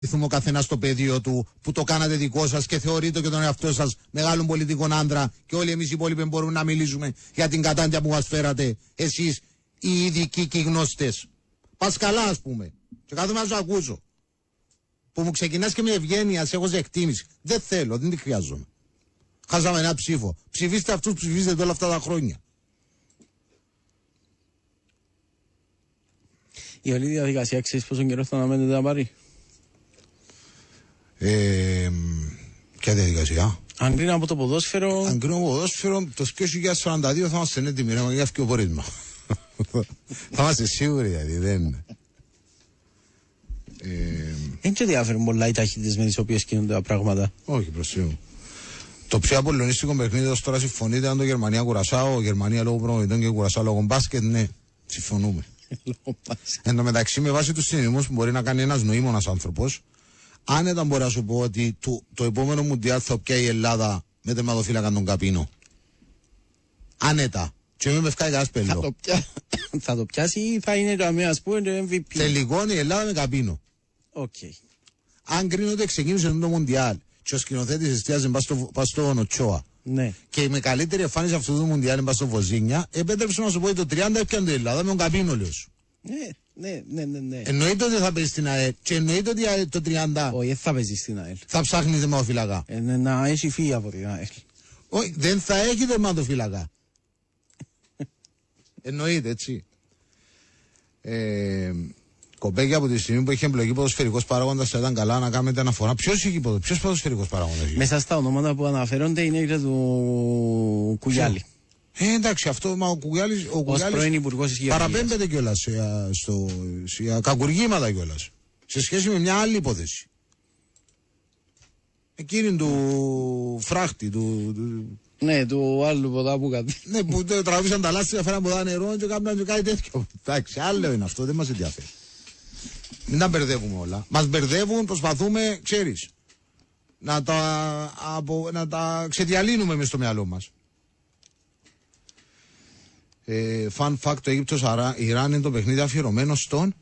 ο καθένας στο πεδίο του, που το κάνατε δικό σας και θεωρείτε και τον εαυτό σας μεγάλων πολιτικών άντρα και όλοι εμείς οι υπόλοιποι μπορούμε να μιλήσουμε για την κατάντια που μας φέρατε εσείς οι ειδικοί και οι γνώστες. Πας καλά, ας πούμε, και κάθομαι να σου ακούσω. Που μου ξεκινάς και με ευγένεια, σε έχω σε εκτίμηση. Δεν θέλω, δεν τη χρειάζομαι. Χάσαμε ένα ψήφο. Ψηφίστε αυτούς που ψηφίσετε όλα αυτά τα χρόνια. Η όλη διαδικασία, ξέρεις πόσο καιρό θα αναμένετε να πάρει? Ποια διαδικασία? Αν κρίνω από το ποδόσφαιρο. Αν κρίνω από το ποδόσφαιρο, το 2042 θα είμαστε έτοιμοι να για αυτό πόρισμα. Θα είμαστε σίγουροι, δηλαδή δεν. Δεν και διάφερουν πολλά οι ταχύτητες με τις οποίες κινούνται τα πράγματα. Όχι, προς Θεού. Το πιο απολωνίστικο παιχνίδι ως τώρα συμφωνείτε αν το Γερμανία-Κουρασάο, Γερμανία λόγω προμηθητών και Κουρασάο λόγω μπάσκετ, ναι, συμφωνούμε. Εν τω μεταξύ, με βάση τους συνειδημούς που μπορεί να κάνει ένας νοήμονας άνθρωπος, άνετα μπορώ να σου πω ότι το επόμενο Μουντιάλ θα πιάει η Ελλάδα με τερματοφύλακα τον Καπίνο. Άνετα. Και μην με ευκάει κανένας πελό. Θα το πιάσει ή θα είναι το αμέσως που είναι το MVP? Τελικώνει η Ελλάδα με Καπίνο. Okay. Αν κρίνονται ξεκίνησε το Μουντιάλ και ο σκηνοθέτης εστιάζει πας στο Νοτσόα. Ναι. Και με καλύτερη εμφάνιση αυτού του Μουντιάλ πας στο Βοζίνια, επέτρεψε να σου πω ότι το 30 έπιανε την Ελλάδα με τον Καπίνο, λέω σου. Ναι. Εννοείται ότι θα παίζει στην ΑΕΛ και εννοείται ότι το 30. Όχι, θα παίζει στην ΑΕΛ. Θα ψάχνει τερματοφύλακα. Να έχει φύγει από την ΑΕΛ. Όχι, δεν θα έχει τερματοφύλακα. Εννοείται, έτσι. Κοπέκια, από τη στιγμή που έχει εμπλοκή ποδοσφαιρικός παράγοντας θα ήταν καλά να κάνετε αναφορά. Ποιος ποδοσφαιρικός παράγοντας? Μέσα στα ονόματα που αναφέρονται είναι η του Κουγιάλη. Εντάξει, αυτό μα ο Κουγιάλης ως πρώην υπουργός της Γεωργίας παραπέμπεται κιόλας σε κακουργήματα κιόλας σε σχέση με μια άλλη υπόθεση. Εκείνη του φράχτη ναι, του άλλου ποδά που κάτι. Ναι, που τραβήσαν τα λάστιχα, φέραν ποδά νερό και κάνουν κάτι τέτοιο. Εντάξει, άλλο είναι αυτό, δεν μας ενδιαφέρει. Μην τα μπερδεύουμε όλα. Μας μπερδεύουν, προσπαθούμε, ξέρεις, να τα ξεδιαλύνουμε μες στο μυαλό μας. Fun fact, το Αίγυπτος-Ιράν είναι το παιχνίδι αφιερωμένο στον...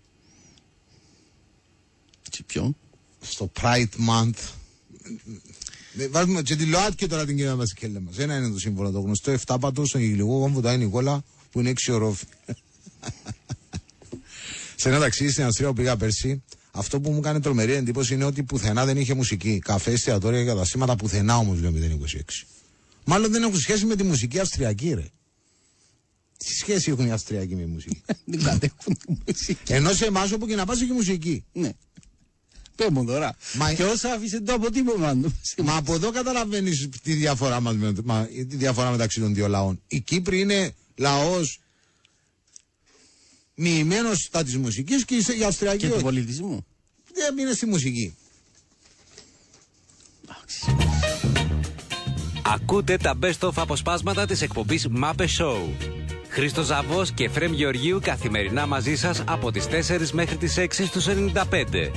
Ποιον? Στο Pride Month. Βάζουμε και τη ΛΟΑΤΚΙ τώρα την κυρία Βασικέλα μας. Ένα είναι το σύμβολο, το γνωστό 7 πατώ στον Ιγλικό Κόμβουτά Νικόλα που είναι 6 ορόφι. Σε ένα ταξίδι στην Αυστρία που πήγα πέρσι, αυτό που μου κάνει τρομερή εντύπωση είναι ότι πουθενά δεν είχε μουσική. Καφέ, εστιατόρια και καταστήματα, πουθενά όμως λέω 026. Μάλλον δεν έχουν σχέση με τη μουσική αυστριακή, ρε. Τι σχέση έχουν οι Αυστριακοί με μουσική? Δεν κατέχουν τη μουσική. Ενώ σε εμάς όπου και να πας έχει μουσική. Ναι. Πες μου τώρα. Και όσο άφησε το αποτύπωμα του. Μα από εδώ καταλαβαίνεις τη διαφορά μας, τη διαφορά μεταξύ των δύο λαών. Η Κύπρη είναι λαός μοιημένος στα της μουσικής και η Αυστριακή και του πολιτισμού. Δεν είναι στη μουσική. Ακούτε τα best of αποσπάσματα της εκπομπής Μάπε Show. Χρήστος Ζαβός και Εφραίμ Γεωργίου καθημερινά μαζί σας από τις 4 μέχρι τις 6 στους 95.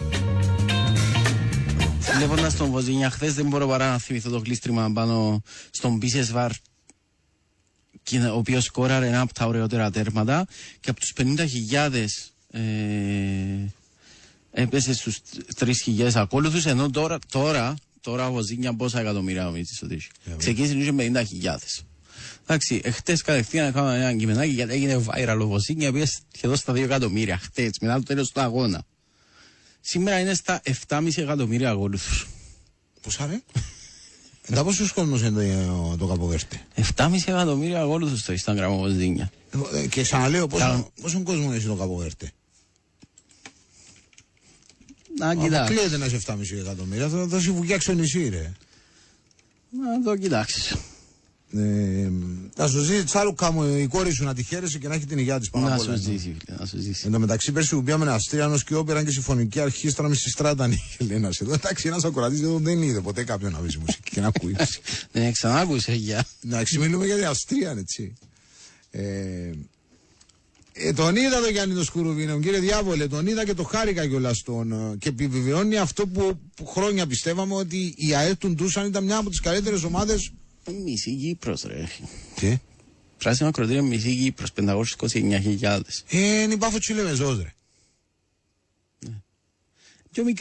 Βλέποντας τον Βοζίνια χθες δεν μπορώ παρά να θυμηθώ το κλείστριμα πάνω στον Μπίσεσβαρ, ο οποίος σκόραρε ένα από τα ωραιότερα τέρματα και από τους 50.000 έπεσε στους 3.000 ακόλουθους, ενώ τώρα ο Βοζίνια πόσα εκατομμύρια νομίζεις ότι έχει? Ξεκίνησε με 50.000. Εντάξει, χτες κατευθείαν έκανα ένα κειμενάκι γιατί έγινε viral ο Βοζίνια, πήγε σχεδόν στα 2 εκατομμύρια χτες μετά το τέλος του αγώνα. Σήμερα είναι στα 7,5 εκατομμύρια ακόλουθους. Πόσα ρε? Εντά πόσους κόσμος είναι το Καποβέρτε? 7,5 εκατομμύρια ακόλουθους στο Instagram ο Βοζίνια. Και ξαναλέω πόσον κόσμο έχει το Καποβέρτε? Να κοιτάξεις. Αποκλείεται να είσαι 7,5 εκατομμύρια, θα σου βουκιάξει νησί ρε. Να το κοιτάξεις. Να σου ζήσει τσάλουκα μου η κόρη σου να τη χαίρεσαι και να έχει την υγεία της πάνω απ' όλα. Να σου ζήσει, φίλε, να σου ζήσει. Εν τω μεταξύ πέρσι που πήγαμε Αστρίανος και όπεραν και συμφωνική αρχίστρα με συστράταν η Ελένας εδώ. Εντάξει, ένας ακροατής εδώ δεν είδε ποτέ κάποιον να βρει μουσική και να ακούει. Δεν ξανάκουσε για. Εντάξει, μιλούμε για την Αυστρία, έτσι. Τον είδα το Γιάννη το Σκουρουβίνο, κύριε Διάβολε, τον είδα και το χάρηκα κιόλας τον. Και επιβεβαιώνει αυτό που χρόνια πιστεύαμε, ότι η ΑΕΛ του Ντούσαν ήταν μια από τις καλύτερες ομάδες. Μισή Κύπρος ρε. Τι? Πράσινο ακροτήριο μισή Κύπρος, 529.000. Είναι η Πάφο Τσιλεμεζός ρε. πιο